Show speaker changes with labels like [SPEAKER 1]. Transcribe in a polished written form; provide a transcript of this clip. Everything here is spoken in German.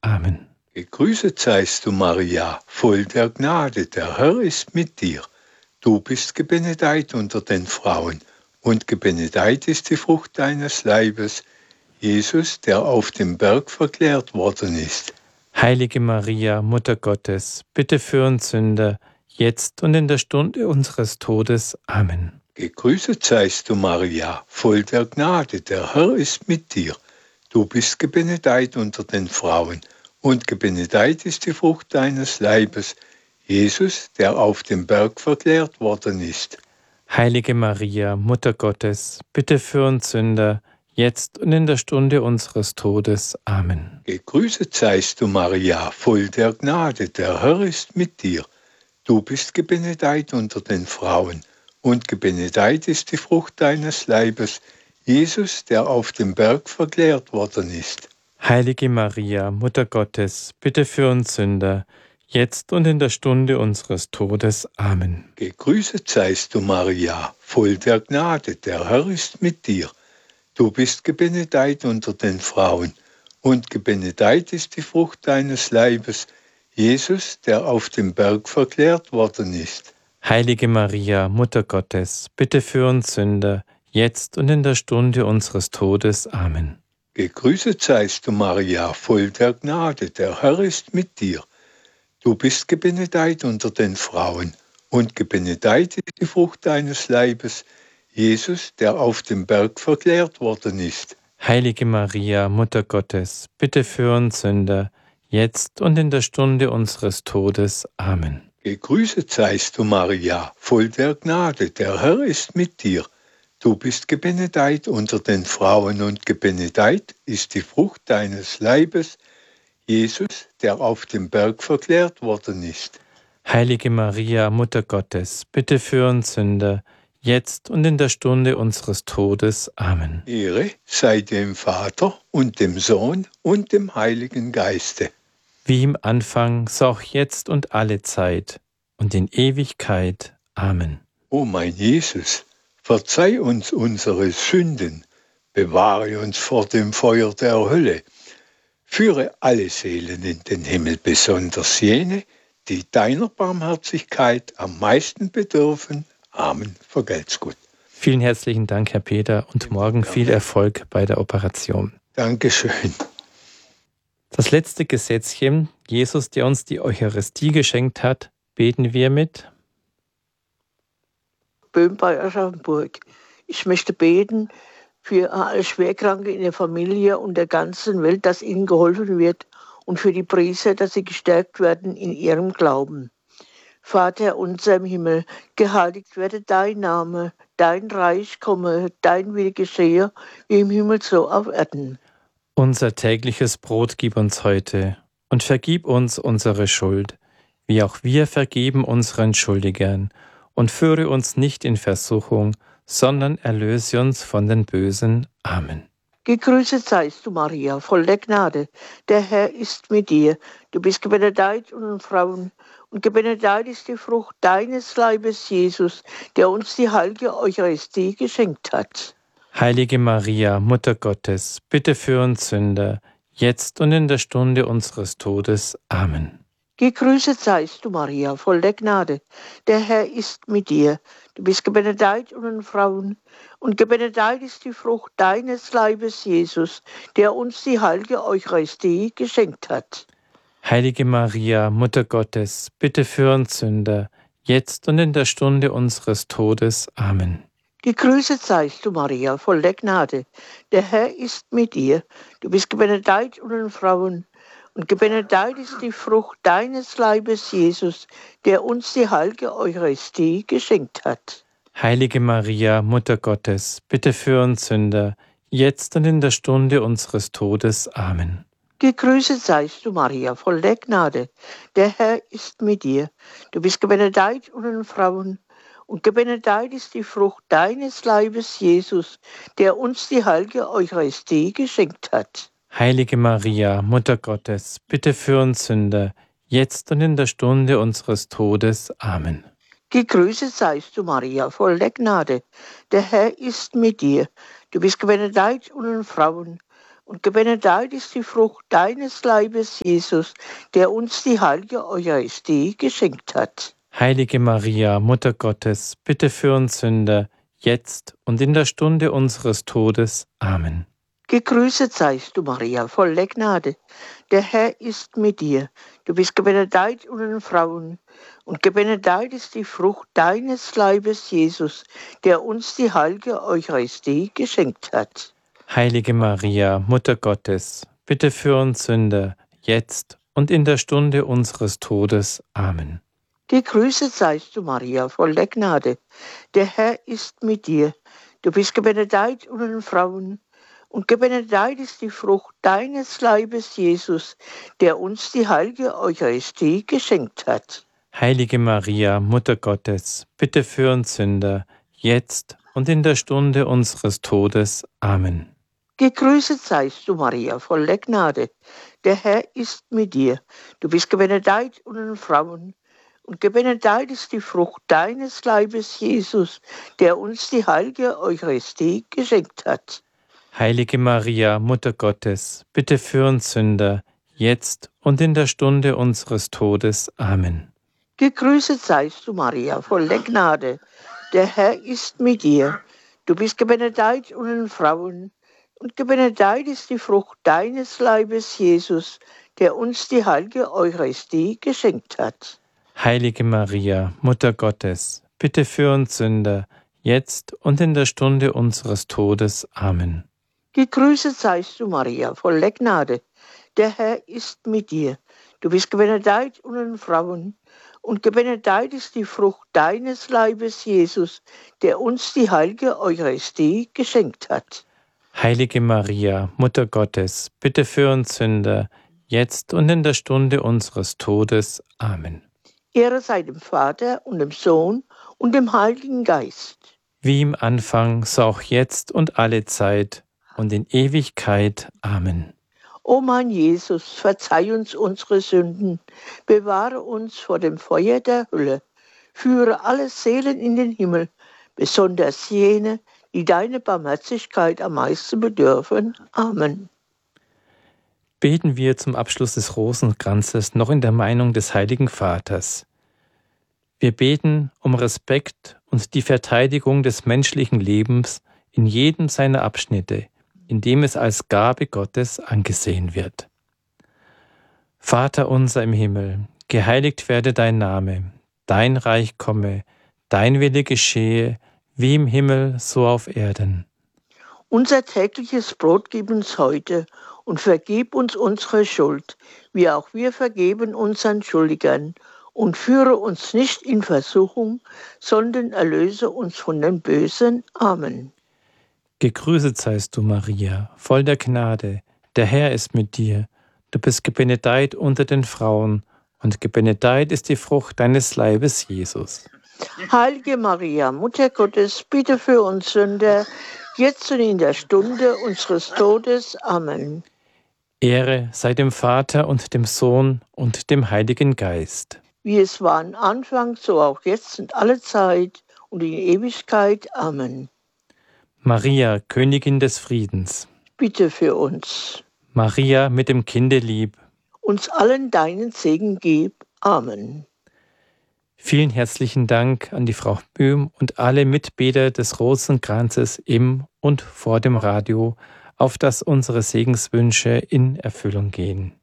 [SPEAKER 1] Amen.
[SPEAKER 2] Gegrüßet seist du, Maria, voll der Gnade, der Herr ist mit dir. Du bist gebenedeit unter den Frauen, und gebenedeit ist die Frucht deines Leibes, Jesus, der auf dem Berg verklärt worden ist.
[SPEAKER 1] Heilige Maria, Mutter Gottes, bitte für uns Sünder, jetzt und in der Stunde unseres Todes. Amen.
[SPEAKER 2] Gegrüßet seist du, Maria, voll der Gnade, der Herr ist mit dir. Du bist gebenedeit unter den Frauen, und gebenedeit ist die Frucht deines Leibes, Jesus, der auf dem Berg verklärt worden ist.
[SPEAKER 1] Heilige Maria, Mutter Gottes, bitte für uns Sünder, jetzt und in der Stunde unseres Todes. Amen.
[SPEAKER 2] Gegrüßet seist du, Maria, voll der Gnade, der Herr ist mit dir. Du bist gebenedeit unter den Frauen, und gebenedeit ist die Frucht deines Leibes, Jesus, der auf dem Berg verklärt worden ist.
[SPEAKER 1] Heilige Maria, Mutter Gottes, bitte für uns Sünder, jetzt und in der Stunde unseres Todes. Amen.
[SPEAKER 2] Gegrüßet seist du, Maria, voll der Gnade, der Herr ist mit dir. Du bist gebenedeit unter den Frauen, und gebenedeit ist die Frucht deines Leibes, Jesus, der auf dem Berg verklärt worden ist.
[SPEAKER 1] Heilige Maria, Mutter Gottes, bitte für uns Sünder, jetzt und in der Stunde unseres Todes. Amen.
[SPEAKER 2] Gegrüßet seist du, Maria, voll der Gnade, der Herr ist mit dir. Du bist gebenedeit unter den Frauen, und gebenedeit ist die Frucht deines Leibes, Jesus, der auf dem Berg verklärt worden ist.
[SPEAKER 1] Heilige Maria, Mutter Gottes, bitte für uns Sünder, jetzt und in der Stunde unseres Todes. Amen.
[SPEAKER 2] Gegrüßet seist du, Maria, voll der Gnade, der Herr ist mit dir. Du bist gebenedeit unter den Frauen, und gebenedeit ist die Frucht deines Leibes, Jesus, der auf dem Berg verklärt worden ist.
[SPEAKER 1] Heilige Maria, Mutter Gottes, bitte für uns Sünder, jetzt und in der Stunde unseres Todes. Amen.
[SPEAKER 2] Ehre sei dem Vater und dem Sohn und dem Heiligen Geiste.
[SPEAKER 1] Wie im Anfang, so auch jetzt und alle Zeit und in Ewigkeit. Amen.
[SPEAKER 2] O mein Jesus, verzeih uns unsere Sünden, bewahre uns vor dem Feuer der Hölle, führe alle Seelen in den Himmel, besonders jene, die deiner Barmherzigkeit am meisten bedürfen. Amen. Vergelt's gut.
[SPEAKER 1] Vielen herzlichen Dank, Herr Peter, und morgen viel Erfolg bei der Operation.
[SPEAKER 2] Dankeschön.
[SPEAKER 1] Das letzte Gesetzchen, Jesus, der uns die Eucharistie geschenkt hat, beten wir mit.
[SPEAKER 3] Böhm bei Aschaffenburg. Ich möchte beten für alle Schwerkranke in der Familie und der ganzen Welt, dass ihnen geholfen wird, und für die Priester, dass sie gestärkt werden in ihrem Glauben. Vater unser im Himmel, geheiligt werde dein Name, dein Reich komme, dein Wille geschehe, wie im Himmel so auf Erden.
[SPEAKER 1] Unser tägliches Brot gib uns heute und vergib uns unsere Schuld, wie auch wir vergeben unseren Schuldigern, und führe uns nicht in Versuchung, sondern erlöse uns von den Bösen. Amen.
[SPEAKER 3] Gegrüßet seist du, Maria, voll der Gnade. Der Herr ist mit dir. Du bist gebenedeit unter den Frauen, und gebenedeit ist die Frucht deines Leibes, Jesus, der uns die heilige Eucharistie geschenkt hat.
[SPEAKER 1] Heilige Maria, Mutter Gottes, bitte für uns Sünder, jetzt und in der Stunde unseres Todes. Amen.
[SPEAKER 3] Gegrüßet seist du, Maria, voll der Gnade. Der Herr ist mit dir. Du bist gebenedeit unter den Frauen, und gebenedeit ist die Frucht deines Leibes, Jesus, der uns die heilige Eucharistie geschenkt hat.
[SPEAKER 1] Heilige Maria, Mutter Gottes, bitte für uns Sünder, jetzt und in der Stunde unseres Todes. Amen.
[SPEAKER 3] Gegrüßet seist du, Maria, voll der Gnade. Der Herr ist mit dir. Du bist gebenedeit unter den Frauen, und gebenedeit ist die Frucht deines Leibes, Jesus, der uns die heilige Eucharistie geschenkt hat.
[SPEAKER 1] Heilige Maria, Mutter Gottes, bitte für uns Sünder, jetzt und in der Stunde unseres Todes. Amen.
[SPEAKER 3] Gegrüßet seist du, Maria, voll der Gnade. Der Herr ist mit dir. Du bist gebenedeit unter den Frauen, und gebenedeit ist die Frucht deines Leibes, Jesus, der uns die heilige Eucharistie geschenkt hat.
[SPEAKER 1] Heilige Maria, Mutter Gottes, bitte für uns Sünder, jetzt und in der Stunde unseres Todes. Amen.
[SPEAKER 3] Gegrüßet seist du, Maria, voll der Gnade. Der Herr ist mit dir. Du bist gebenedeit unter den Frauen, Und gebenedeit ist die Frucht deines Leibes, Jesus, der uns die heilige Eucharistie geschenkt hat.
[SPEAKER 1] Heilige Maria, Mutter Gottes, bitte für uns Sünder, jetzt und in der Stunde unseres Todes. Amen.
[SPEAKER 3] Gegrüßet seist du, Maria, voll der Gnade. Der Herr ist mit dir. Du bist gebenedeit unter den Frauen. Und gebenedeit ist die Frucht deines Leibes, Jesus, der uns die heilige Eucharistie geschenkt hat.
[SPEAKER 1] Heilige Maria, Mutter Gottes, bitte für uns Sünder, jetzt und in der Stunde unseres Todes. Amen.
[SPEAKER 3] Gegrüßet seist du, Maria, voll der Gnade. Der Herr ist mit dir. Du bist gebenedeit unter den Frauen. Und gebenedeit ist die Frucht deines Leibes, Jesus, der uns die heilige Eucharistie geschenkt hat.
[SPEAKER 1] Heilige Maria, Mutter Gottes, bitte für uns Sünder, jetzt und in der Stunde unseres Todes. Amen.
[SPEAKER 3] Gegrüßet seist du, Maria, voll der Gnade. Der Herr ist mit dir. Du bist gebenedeit unter den Frauen. Und gebenedeit ist die Frucht deines Leibes, Jesus, der uns die heilige Eucharistie geschenkt hat.
[SPEAKER 1] Heilige Maria, Mutter Gottes, bitte für uns Sünder, jetzt und in der Stunde unseres Todes. Amen.
[SPEAKER 3] Gegrüßet seist du, Maria, voll der Gnade. Der Herr ist mit dir. Du bist gebenedeit unter den Frauen. Und gebenedeit ist die Frucht deines Leibes, Jesus, der uns die heilige Eucharistie geschenkt hat.
[SPEAKER 1] Heilige Maria, Mutter Gottes, bitte für uns Sünder, jetzt und in der Stunde unseres Todes. Amen.
[SPEAKER 3] Gegrüßet seist du, Maria, voll der Gnade. Der Herr ist mit dir. Du bist gebenedeit unter den Frauen. Und gebenedeit ist die Frucht deines Leibes, Jesus, der uns die heilige Eucharistie geschenkt hat.
[SPEAKER 1] Heilige Maria, Mutter Gottes, bitte für uns Sünder, jetzt und in der Stunde unseres Todes. Amen.
[SPEAKER 3] Ehre sei dem Vater und dem Sohn und dem Heiligen Geist.
[SPEAKER 1] Wie im Anfang, so auch jetzt und alle Zeit und in Ewigkeit. Amen.
[SPEAKER 3] O mein Jesus, verzeih uns unsere Sünden, bewahre uns vor dem Feuer der Hölle, führe alle Seelen in den Himmel, besonders jene, die deine Barmherzigkeit am meisten bedürfen. Amen.
[SPEAKER 1] Beten wir zum Abschluss des Rosenkranzes noch in der Meinung des Heiligen Vaters. Wir beten um Respekt und die Verteidigung des menschlichen Lebens in jedem seiner Abschnitte, in dem es als Gabe Gottes angesehen wird. Vater unser im Himmel, geheiligt werde dein Name, dein Reich komme, dein Wille geschehe, wie im Himmel, so auf Erden.
[SPEAKER 3] Unser tägliches Brot gib uns heute und vergib uns unsere Schuld, wie auch wir vergeben unseren Schuldigern. Und führe uns nicht in Versuchung, sondern erlöse uns von dem Bösen. Amen.
[SPEAKER 1] Gegrüßet seist du, Maria, voll der Gnade, der Herr ist mit dir. Du bist gebenedeit unter den Frauen, und gebenedeit ist die Frucht deines Leibes, Jesus.
[SPEAKER 3] Heilige Maria, Mutter Gottes, bitte für uns Sünder, jetzt und in der Stunde unseres Todes. Amen.
[SPEAKER 1] Ehre sei dem Vater und dem Sohn und dem Heiligen Geist.
[SPEAKER 3] Wie es war am Anfang, so auch jetzt und alle Zeit und in Ewigkeit. Amen.
[SPEAKER 1] Maria, Königin des Friedens.
[SPEAKER 3] Bitte für uns.
[SPEAKER 1] Maria mit dem Kinde lieb.
[SPEAKER 3] Uns allen deinen Segen gib. Amen.
[SPEAKER 1] Vielen herzlichen Dank an die Frau Böhm und alle Mitbeter des Rosenkranzes im und vor dem Radio, auf dass unsere Segenswünsche in Erfüllung gehen.